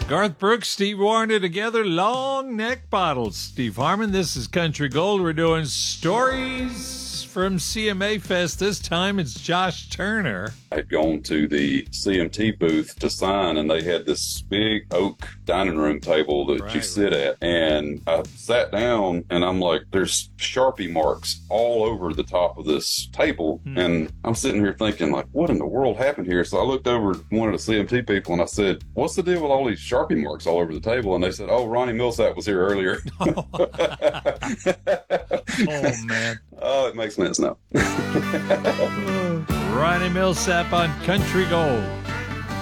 Garth Brooks, Steve Warner together, long neck bottles. Steve Harmon, this is Country Gold. We're doing stories from CMA Fest. This time it's Josh Turner. I had gone to the CMT booth to sign, and they had this big oak dining room table that you sit at. And I sat down, and I'm like, there's Sharpie marks all over the top of this table. And I'm sitting here thinking, like, what in the world happened here? So I looked over at one of the CMT people, and I said, what's the deal with all these Sharpie marks all over the table? And they said, oh, Ronnie Millsap was here earlier. Oh, man. Oh, it makes sense now. Ronnie Millsap on Country Gold.